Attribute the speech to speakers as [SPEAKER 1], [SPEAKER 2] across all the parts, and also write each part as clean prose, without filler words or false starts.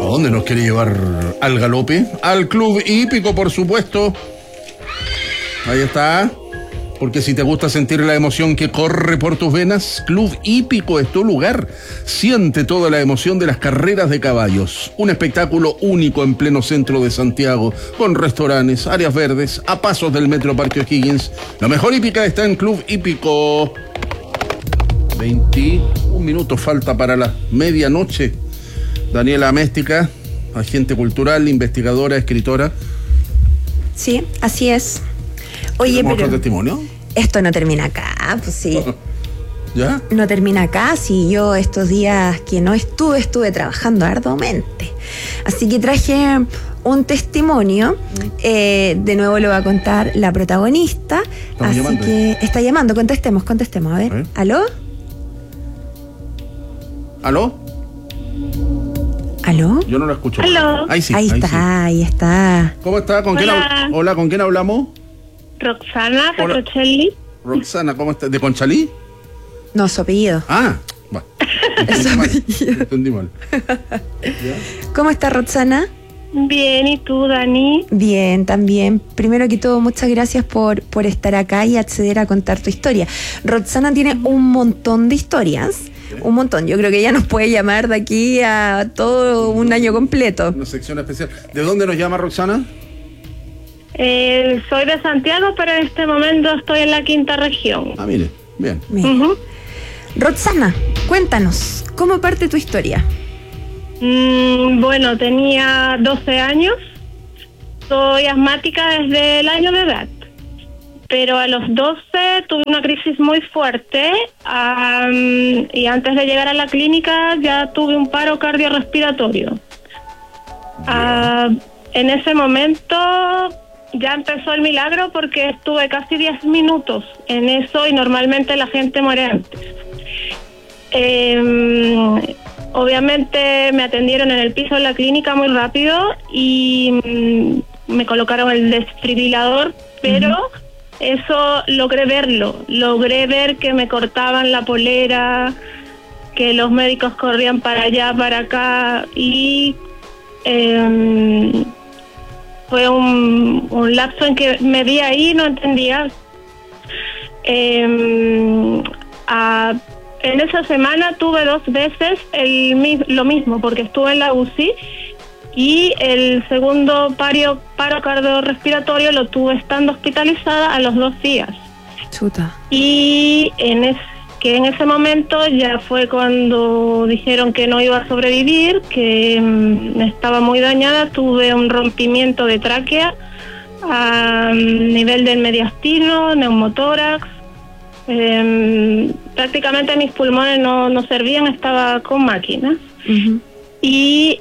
[SPEAKER 1] ¿A dónde nos quiere llevar? Al galope, al Club Hípico, por supuesto. Ahí está. Porque si te gusta sentir la emoción que corre por tus venas, Club Hípico es tu lugar. Siente toda la emoción de las carreras de caballos. Un espectáculo único en pleno centro de Santiago, con restaurantes, áreas verdes, a pasos del Metro Parque O'Higgins. La mejor hípica está en Club Hípico. 21 minutos falta para la medianoche. Daniela Améstica, agente cultural, investigadora, escritora.
[SPEAKER 2] Sí, así es. Oye, pero
[SPEAKER 1] otro testimonio?
[SPEAKER 2] Esto no termina acá, pues sí.
[SPEAKER 1] ¿Ya?
[SPEAKER 2] No termina acá, sí. Yo estos días que no estuve trabajando arduamente. Así que traje un testimonio. De nuevo lo va a contar la protagonista. Así llamando. Que está llamando, contestemos, a ver. ¿Aló?
[SPEAKER 1] ¿Aló?
[SPEAKER 2] ¿Aló?
[SPEAKER 1] Yo no lo escucho.
[SPEAKER 3] ¿Aló?
[SPEAKER 2] Ahí está.
[SPEAKER 1] ¿Cómo está? Hola, ¿con quién hablamos?
[SPEAKER 3] Roxana Petrocelli.
[SPEAKER 1] Roxana, ¿cómo está? ¿De Conchalí?
[SPEAKER 2] No, su apellido.
[SPEAKER 1] Ah, bueno. Entendí mal.
[SPEAKER 2] ¿Cómo está, Roxana?
[SPEAKER 3] Bien, ¿y tú, Dani?
[SPEAKER 2] Bien, también. Primero que todo, muchas gracias por estar acá y acceder a contar tu historia. Roxana tiene un montón de historias. Un montón. Yo creo que ella nos puede llamar de aquí a todo un año completo.
[SPEAKER 1] Una sección especial. ¿De dónde nos llama Roxana?
[SPEAKER 3] Soy de Santiago, pero en este momento estoy en la quinta región.
[SPEAKER 1] Ah, mire, bien.
[SPEAKER 2] Roxana, cuéntanos, ¿cómo parte tu historia?
[SPEAKER 3] Bueno, tenía 12 años. Soy asmática desde el año de edad. Pero a los 12 tuve una crisis muy fuerte y antes de llegar a la clínica ya tuve un paro cardiorrespiratorio. En ese momento ya empezó el milagro porque estuve casi 10 minutos en eso y normalmente la gente muere antes. Obviamente me atendieron en el piso de la clínica muy rápido y me colocaron el desfibrilador, pero eso logré ver que me cortaban la polera, que los médicos corrían para allá, para acá y fue un lapso en que me vi ahí y no entendía. En esa semana tuve 2 veces lo mismo, porque estuve en la UCI y el segundo paro cardiorrespiratorio lo tuve estando hospitalizada a los 2 días.
[SPEAKER 2] Chuta.
[SPEAKER 3] Y en ese momento ya fue cuando dijeron que no iba a sobrevivir, que estaba muy dañada, tuve un rompimiento de tráquea a nivel del mediastino, neumotórax. Prácticamente mis pulmones no servían, estaba con máquinas. Y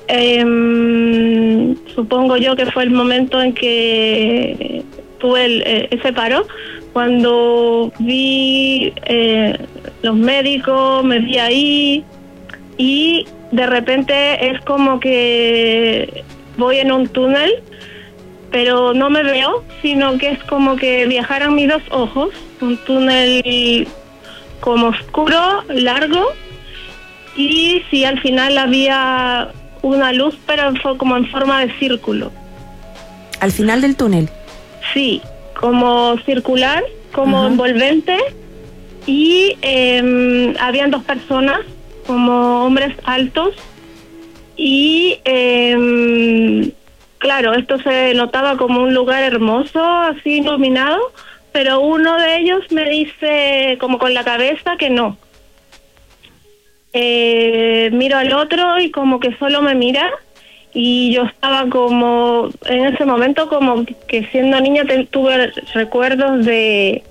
[SPEAKER 3] supongo yo que fue el momento en que tuve ese paro, cuando vi los médicos, me vi ahí y de repente es como que voy en un túnel, pero no me veo, sino que es como que viajaran mis 2 ojos, un túnel como oscuro, largo, y sí, al final había una luz, pero fue como en forma de círculo.
[SPEAKER 2] ¿Al final del túnel?
[SPEAKER 3] Sí, como circular, como envolvente, y habían 2 personas, como hombres altos, y claro, esto se notaba como un lugar hermoso, así iluminado, pero uno de ellos me dice como con la cabeza que no. Miro al otro y como que solo me mira, y yo estaba como, en ese momento como que siendo niña tuve recuerdos de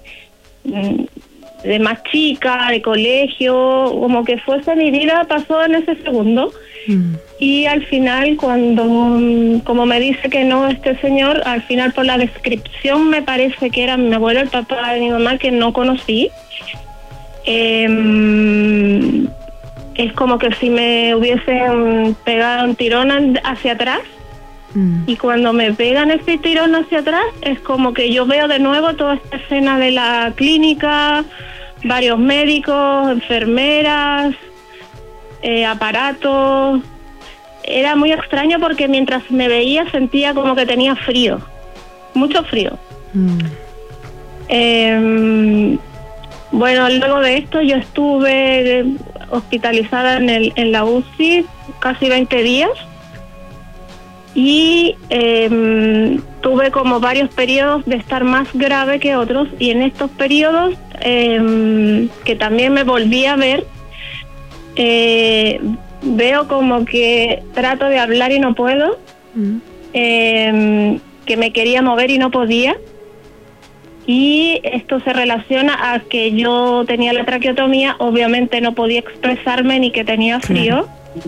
[SPEAKER 3] más chica, de colegio, como que fuese mi vida, pasó en ese segundo. Y al final, cuando como me dice que no este señor, al final por la descripción me parece que era mi abuelo, el papá de mi mamá, que no conocí. Es como que si me hubiesen pegado un tirón hacia atrás. Y cuando me pegan ese tirón hacia atrás, es como que yo veo de nuevo toda esta escena de la clínica, varios médicos, enfermeras, aparatos, era muy extraño porque mientras me veía sentía como que tenía frío, mucho frío. Bueno, luego de esto yo estuve hospitalizada en la UCI casi 20 días y tuve como varios periodos de estar más grave que otros, y en estos periodos que también me volví a ver, veo como que trato de hablar y no puedo, que me quería mover y no podía. Y esto se relaciona a que yo tenía la traqueotomía, obviamente no podía expresarme ni que tenía frío.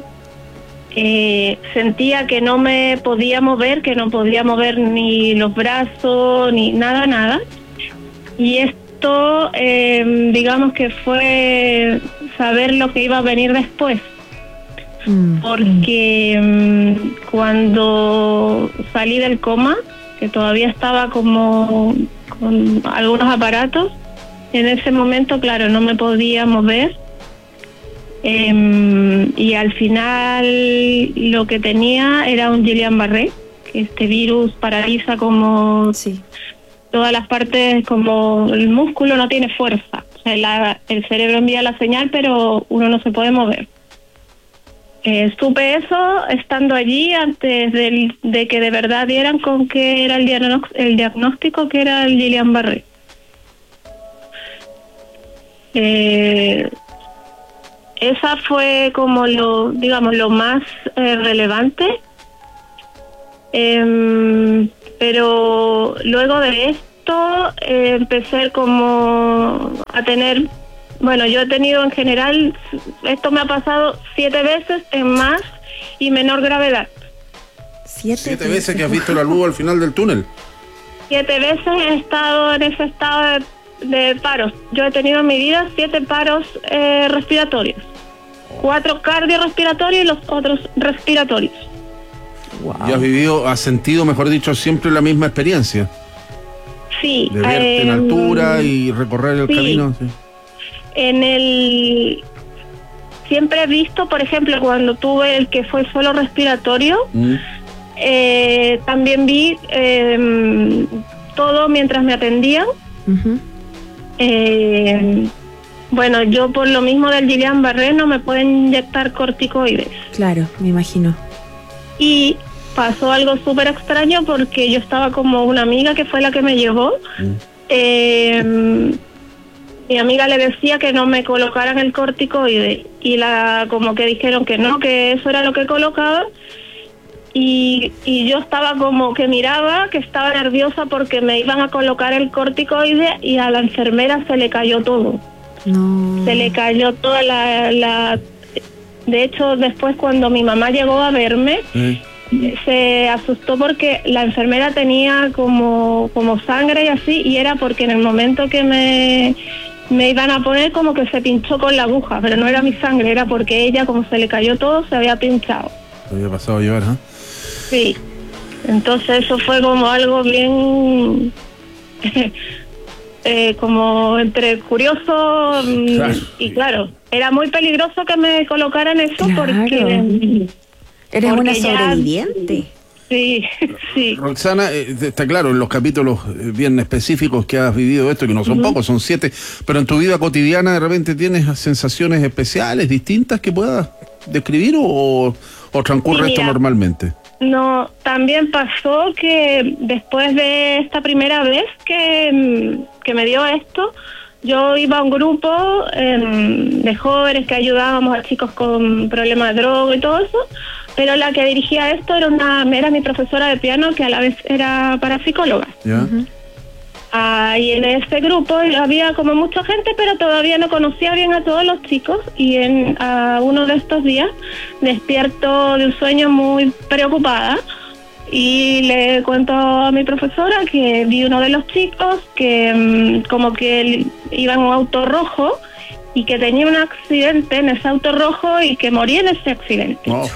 [SPEAKER 3] Sentía que no me podía mover, que no podía mover ni los brazos, ni nada. Y esto, digamos que fue saber lo que iba a venir después. Porque cuando salí del coma, que todavía estaba como con algunos aparatos, en ese momento, claro, no me podía mover, y al final lo que tenía era un Guillain-Barré, que este virus paraliza como todas las partes, como el músculo no tiene fuerza, o sea, el cerebro envía la señal, pero uno no se puede mover. Supe eso estando allí antes de que de verdad dieran con que era el diagnóstico, que era el Guillain-Barré. Esa fue como lo más relevante. Pero luego de esto empecé como a tener... Bueno, yo he tenido en general, esto me ha pasado 7 veces en más y menor gravedad.
[SPEAKER 1] 7 veces que has visto la luz al final del túnel. 7
[SPEAKER 3] veces he estado en ese estado de paros. Yo he tenido en mi vida 7 paros respiratorios. 4 cardiorrespiratorios y los otros respiratorios.
[SPEAKER 1] Wow. Y has sentido, mejor dicho, siempre la misma experiencia.
[SPEAKER 3] Sí.
[SPEAKER 1] De verte en altura y recorrer el camino. Sí.
[SPEAKER 3] Siempre he visto, por ejemplo, cuando tuve el que fue solo respiratorio, también vi todo mientras me atendían. Bueno, yo por lo mismo del Guillain-Barré no me pueden inyectar corticoides.
[SPEAKER 2] Claro, me imagino.
[SPEAKER 3] Y pasó algo súper extraño porque yo estaba como una amiga que fue la que me llevó. Mi amiga le decía que no me colocaran el corticoide y como que dijeron que no, que eso era lo que colocaba, y yo estaba como que miraba, que estaba nerviosa porque me iban a colocar el corticoide y a la enfermera se le cayó todo. No. Se le cayó toda De hecho, después cuando mi mamá llegó a verme, se asustó porque la enfermera tenía como sangre y así, y era porque en el momento que me iban a poner como que se pinchó con la aguja, pero no era mi sangre, era porque ella, como se le cayó todo, se había pinchado.
[SPEAKER 1] Se había pasado a llevar, ¿eh?
[SPEAKER 3] Sí. Entonces eso fue como algo bien... como entre curioso y claro, era muy peligroso que me colocaran eso, porque...
[SPEAKER 2] Eres una sobreviviente.
[SPEAKER 3] Sí.
[SPEAKER 1] Roxana, está claro, en los capítulos bien específicos que has vivido esto, que no son pocos, son 7, pero en tu vida cotidiana de repente tienes sensaciones especiales, distintas que puedas describir, o transcurre esto normalmente.
[SPEAKER 3] No, también pasó que después de esta primera vez que me dio esto, yo iba a un grupo de jóvenes que ayudábamos a chicos con problemas de droga y todo eso, pero la que dirigía esto era mi profesora de piano, que a la vez era parapsicóloga.
[SPEAKER 1] ¿Ya?
[SPEAKER 3] Y en ese grupo había como mucha gente, pero todavía no conocía bien a todos los chicos, y a uno de estos días despierto de un sueño muy preocupada y le cuento a mi profesora que vi uno de los chicos que como que iba en un auto rojo y que tenía un accidente en ese auto rojo y que moría en ese accidente.
[SPEAKER 1] Oh.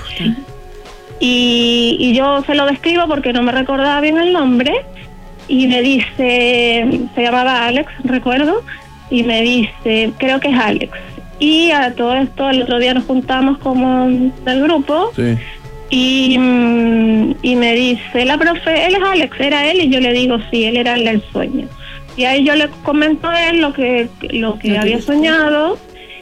[SPEAKER 3] Y yo se lo describo porque no me recordaba bien el nombre, y me dice, se llamaba Alex, recuerdo, y me dice, creo que es Alex. Y a todo esto, el otro día nos juntamos como del grupo, Y me dice la profe, él es Alex, ¿era él? Y yo le digo, sí, él era el del sueño. Y ahí yo le comento a él lo que había soñado,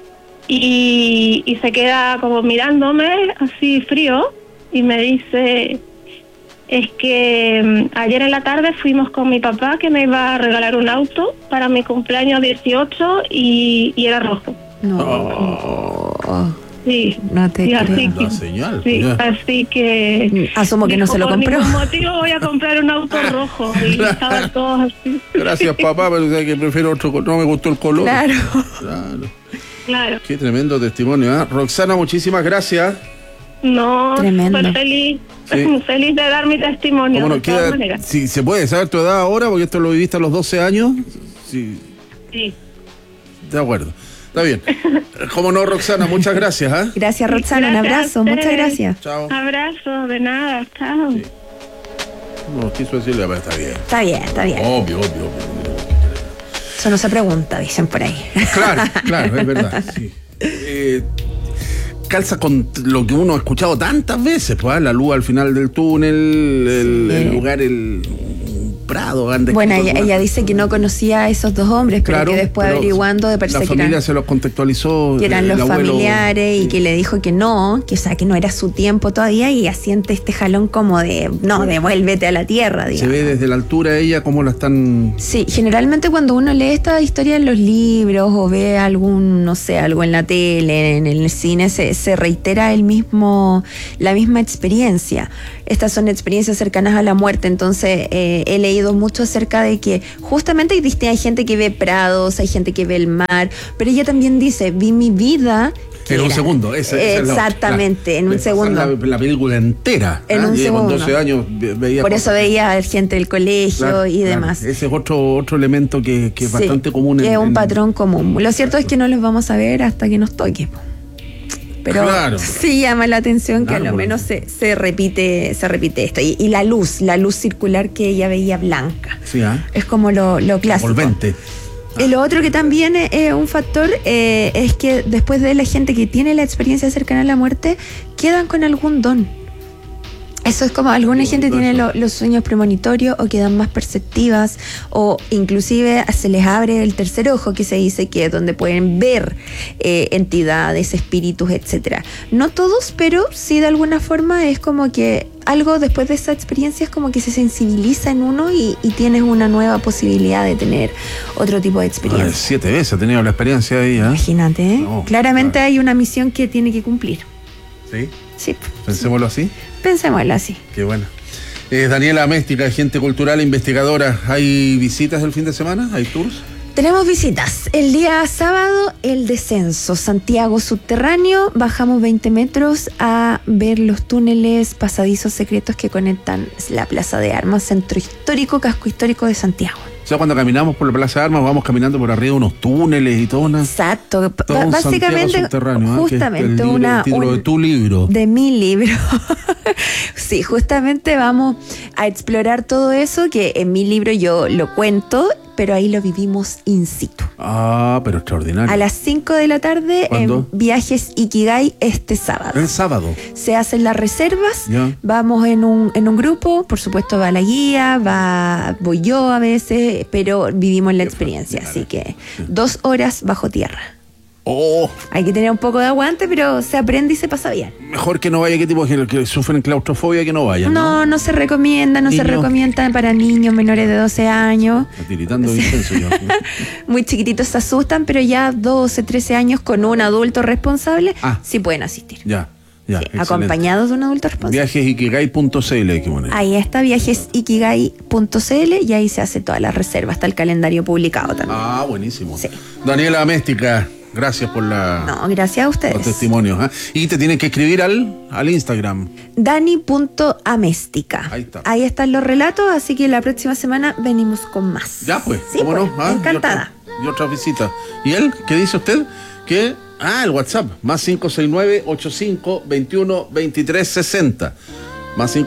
[SPEAKER 3] y se queda como mirándome así frío y me dice, es que ayer en la tarde fuimos con mi papá que me iba a regalar un auto para mi cumpleaños 18 y era rojo.
[SPEAKER 2] No.
[SPEAKER 3] Sí,
[SPEAKER 2] No te
[SPEAKER 3] creo. Así que
[SPEAKER 2] asumo que no se lo compró.
[SPEAKER 3] Por ningún motivo voy a comprar un auto rojo y estaban todos así.
[SPEAKER 1] Gracias, papá, pero sé que prefiero otro color. No me gustó el color.
[SPEAKER 3] Claro.
[SPEAKER 1] Qué tremendo testimonio, ¿eh? Roxana, muchísimas gracias.
[SPEAKER 3] No,
[SPEAKER 2] tremendo.
[SPEAKER 3] súper feliz. Sí. Feliz de dar mi testimonio.
[SPEAKER 1] ¿Cómo no queda? Si se puede saber tu edad ahora, porque esto lo viviste a los 12 años. Sí. De acuerdo. Está bien. Cómo no, Roxana, muchas gracias.
[SPEAKER 2] Gracias, Roxana, un abrazo, muchas gracias.
[SPEAKER 3] Chao. Abrazo, de nada, chao. Sí.
[SPEAKER 1] No, quiso decirle, pero está bien.
[SPEAKER 2] Está bien.
[SPEAKER 1] Obvio.
[SPEAKER 2] Eso no se pregunta, dicen por ahí.
[SPEAKER 1] Claro, es verdad. Sí. Calza con lo que uno ha escuchado tantas veces, pues, la luz al final del túnel, el lugar, Prado.
[SPEAKER 2] Bueno, ella dice que no conocía a esos dos hombres, pero que después averiguando de
[SPEAKER 1] la familia se los contextualizó,
[SPEAKER 2] que eran los familiares, y que le dijo que no, que no era su tiempo todavía, y siente este jalón como de devuélvete a la tierra, digamos.
[SPEAKER 1] Se ve desde la altura ella cómo la están.
[SPEAKER 2] Sí, generalmente cuando uno lee esta historia en los libros o ve algo en la tele, en el cine, se reitera la misma experiencia. Estas son experiencias cercanas a la muerte, entonces he leído mucho acerca de que justamente hay gente que ve prados, hay gente que ve el mar, pero ella también dice, vi mi vida
[SPEAKER 1] en un segundo.
[SPEAKER 2] Exactamente, en un segundo.
[SPEAKER 1] La película entera.
[SPEAKER 2] En un segundo.
[SPEAKER 1] Con 12 años veía.
[SPEAKER 2] Por eso veía gente del colegio y demás.
[SPEAKER 1] Ese es otro elemento que es bastante común.
[SPEAKER 2] Que es un patrón común. Lo cierto es que no los vamos a ver hasta que nos toque. Pero sí llama la atención que a lo menos se repite esto. Y la luz circular que ella veía blanca.
[SPEAKER 1] Sí,
[SPEAKER 2] es como lo clásico.
[SPEAKER 1] Envolvente.
[SPEAKER 2] Y lo otro que también es un factor es que después de la gente que tiene la experiencia cercana a la muerte, quedan con algún don. Eso es como alguna gente tiene los sueños premonitorios, o que dan más perceptivas, o inclusive se les abre el tercer ojo, que se dice que es donde pueden ver entidades, espíritus, etcétera. No todos, pero sí de alguna forma es como que algo después de esa experiencia es como que se sensibiliza en uno y tienes una nueva posibilidad de tener otro tipo de experiencia.
[SPEAKER 1] 7 veces he tenido la experiencia ahí.
[SPEAKER 2] Imagínate, No, claramente hay una misión que tiene que cumplir.
[SPEAKER 1] ¿Sí?
[SPEAKER 2] Sí.
[SPEAKER 1] Pensémoslo así.
[SPEAKER 2] Pensémoslo así.
[SPEAKER 1] Qué bueno. Daniela Améstica, agente cultural, investigadora. ¿Hay visitas el fin de semana? ¿Hay tours?
[SPEAKER 2] Tenemos visitas. El día sábado, el descenso. Santiago subterráneo. Bajamos 20 metros a ver los túneles pasadizos secretos que conectan la Plaza de Armas, centro histórico, casco histórico de Santiago.
[SPEAKER 1] O sea, cuando caminamos por la Plaza de Armas, vamos caminando por arriba de unos túneles y todo.
[SPEAKER 2] Exacto. Básicamente, justamente
[SPEAKER 1] el título de tu libro.
[SPEAKER 2] De mi libro. Sí, justamente vamos a explorar todo eso, que en mi libro yo lo cuento, pero ahí lo vivimos in situ.
[SPEAKER 1] Pero extraordinario.
[SPEAKER 2] A las 5 de la tarde
[SPEAKER 1] ¿Cuándo?
[SPEAKER 2] En Viajes Ikigai este sábado.
[SPEAKER 1] El sábado.
[SPEAKER 2] Se hacen las reservas,
[SPEAKER 1] ya.
[SPEAKER 2] Vamos en un grupo, por supuesto va la guía, voy yo a veces, pero vivimos la experiencia, así que 2 horas bajo tierra. Hay que tener un poco de aguante, pero se aprende y se pasa bien.
[SPEAKER 1] Mejor que no vaya, ¿qué tipo que sufren claustrofobia que no vayan?
[SPEAKER 2] No se recomienda, se recomienda para niños menores de 12 años.
[SPEAKER 1] Tiritando Vincenzo yo.
[SPEAKER 2] Muy chiquititos se asustan, pero ya 12, 13 años con un adulto responsable sí pueden asistir.
[SPEAKER 1] Ya,
[SPEAKER 2] sí, acompañados de un adulto responsable.
[SPEAKER 1] Viajesikigai.cl hay que poner.
[SPEAKER 2] Ahí está, viajesikigai.cl, y ahí se hace todas las reservas, está el calendario publicado también.
[SPEAKER 1] Buenísimo.
[SPEAKER 2] Sí.
[SPEAKER 1] Daniela Améstica, gracias por
[SPEAKER 2] gracias a ustedes.
[SPEAKER 1] Los testimonios. Y te tienen que escribir al Instagram.
[SPEAKER 2] Dani.améstica.
[SPEAKER 1] Ahí está.
[SPEAKER 2] Ahí están los relatos, así que la próxima semana venimos con más.
[SPEAKER 1] Ya pues,
[SPEAKER 2] sí,
[SPEAKER 1] ¿cómo no?
[SPEAKER 2] Encantada.
[SPEAKER 1] Y otras visitas. ¿Y él? ¿Qué dice usted? Que el WhatsApp, más 569-85-21-23-60. Más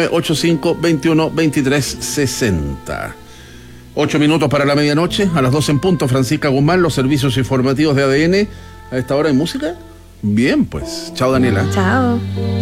[SPEAKER 1] 569-85-21-23-60. 8 minutos para la medianoche, a las 12 en punto. Francisca Guzmán, los servicios informativos de ADN. A esta hora hay música. Bien, pues. Chao, Daniela.
[SPEAKER 2] Chao.